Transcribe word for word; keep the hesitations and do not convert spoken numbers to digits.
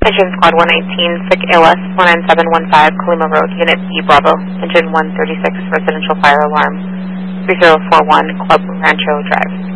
Engine Squad one nineteen, S I C A L S one nine seven one five, Colima Road, Unit E, Bravo. Engine one thirty-six, Residential Fire Alarm, three zero four one, Club Rancho Drive.